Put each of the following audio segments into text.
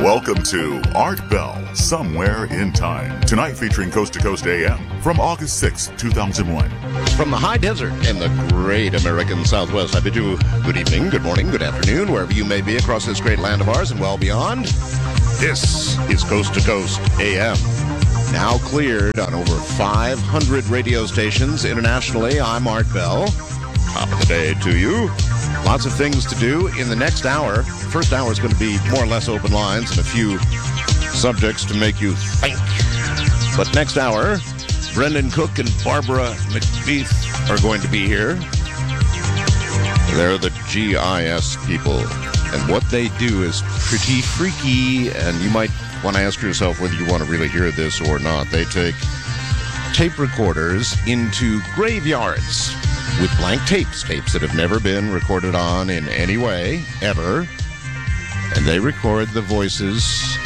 Welcome to Art Bell, Somewhere in Time. Tonight featuring Coast to Coast AM from August 6, 2001. From the high desert in the great American Southwest, I bid you good evening, good morning, good afternoon, wherever you may be across this great land of ours and well beyond. This is Coast to Coast AM. Now cleared on over 500 radio stations internationally. I'm Art Bell. Top of the day to you. Lots of things to do in the next hour. First hour is going to be more or less open lines and a few subjects to make you think. But next hour, Brendan Cook and Barbara McBeath are going to be here. They're the GIS people. And what they do is pretty freaky. And you might want to ask yourself whether you want to really hear this or not. They take tape recorders into graveyards with blank tapes that have never been recorded on in any way, ever. And they record the voices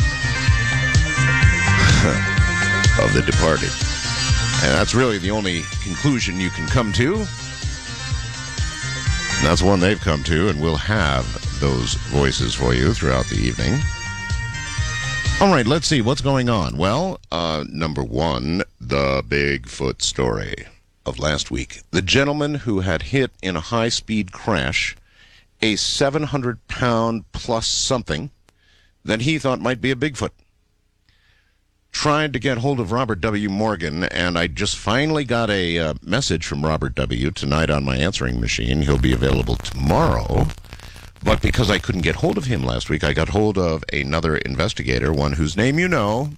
of the departed. And that's really the only conclusion you can come to. And that's one they've come to, and we'll have those voices for you throughout the evening. All right, let's see what's going on. Well, number one, the Bigfoot story of last week. The gentleman who had hit in a high-speed crash a 700-pound plus something that he thought might be a Bigfoot. Tried to get hold of Robert W. Morgan, and I just finally got a message from Robert W. tonight on my answering machine. He'll be available tomorrow. But because I couldn't get hold of him last week, I got hold of another investigator, one whose name you know.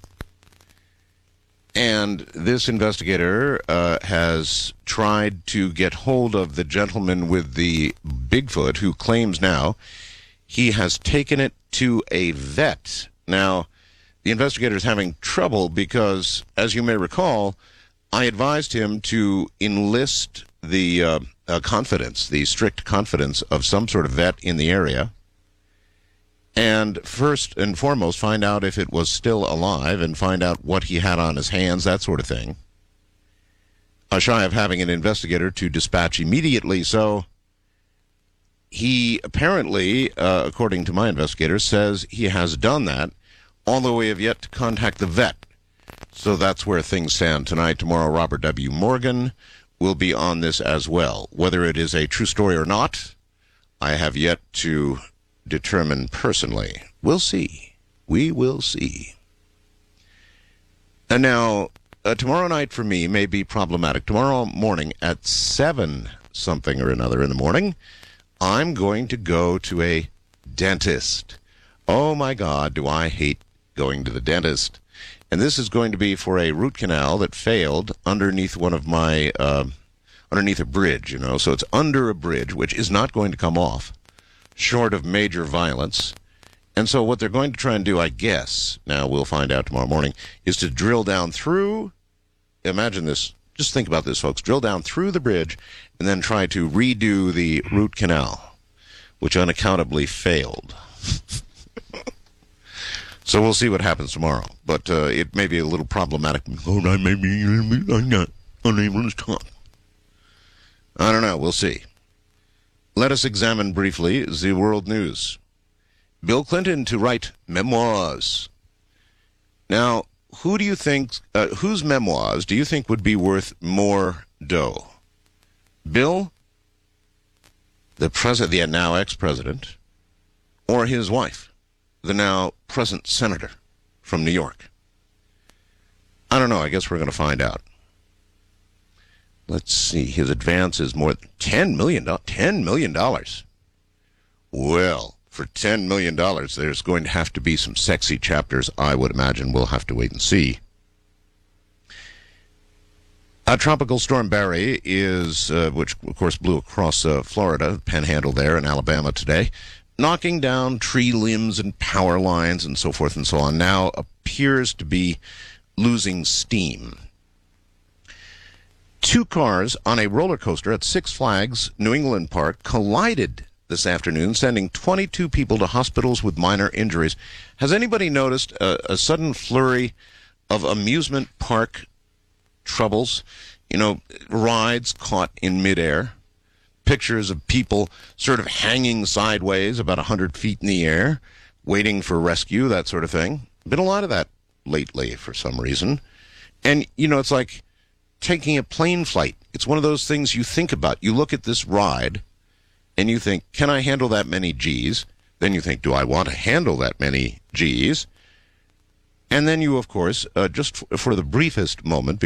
And this investigator has tried to get hold of the gentleman with the Bigfoot who claims now he has taken it to a vet. Now, the investigator is having trouble because, as you may recall, I advised him to enlist the confidence, the strict confidence of some sort of vet in the area. And first and foremost, find out if it was still alive and find out what he had on his hands, that sort of thing. Shy of having an investigator to dispatch immediately, so he apparently, according to my investigator, says he has done that, although we have yet to contact the vet. So that's where things stand tonight. Tomorrow, Robert W. Morgan will be on this as well. Whether it is a true story or not, I have yet to determine personally. We'll see. We will see. And now, tomorrow night for me may be problematic. Tomorrow morning at 7 something or another in the morning, I'm going to go to a dentist. Oh my God, do I hate going to the dentist. And this is going to be for a root canal that failed underneath one of my, underneath a bridge, you know. So it's under a bridge, which is not going to come off, short of major violence. And so what they're going to try and do, I guess, now we'll find out tomorrow morning, is to drill down through, imagine this, just think about this, folks, drill down through the bridge and then try to redo the root canal, which unaccountably failed. So we'll see what happens tomorrow. But it may be a little problematic. I'm not unable to talk. I don't know. We'll see. Let us examine briefly the world news. Bill Clinton to write memoirs. Now, who do you think, whose memoirs do you think would be worth more dough? Bill, the now ex-president, or his wife, the now present senator from New York? I don't know. I guess we're going to find out. Let's see. His advance is more than $10 million. $10 million. Well, for $10 million, there's going to have to be some sexy chapters, I would imagine. We'll have to wait and see. Tropical Storm Barry is, which of course blew across Florida, Panhandle there, and Alabama today, knocking down tree limbs and power lines and so forth and so on, now appears to be losing steam. 2 cars on a roller coaster at Six Flags New England Park collided this afternoon, sending 22 people to hospitals with minor injuries. Has anybody noticed a sudden flurry of amusement park troubles? You know, rides caught in midair, pictures of people sort of hanging sideways about 100 feet in the air, waiting for rescue, that sort of thing. Been a lot of that lately for some reason. And, it's like taking a plane flight. It's one of those things you think about. You look at this ride and you think, can I handle that many G's? Then you think, do I want to handle that many G's? And then you, of course, just for the briefest moment,